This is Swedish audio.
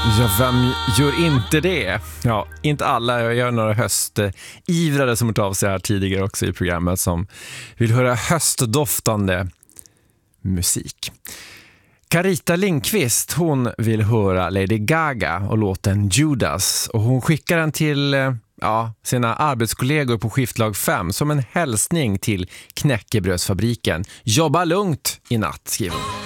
Ja, vem gör inte det? Ja, inte alla. Jag gör några höstivrare som har tagit av sig här tidigare också i programmet som vill höra höstdoftande musik. Carita Lindqvist, hon vill höra Lady Gaga och låten Judas. Och hon skickar den till sina arbetskollegor på skiftlag 5 som en hälsning till knäckebrödsfabriken. Jobba lugnt i natt, skriver hon.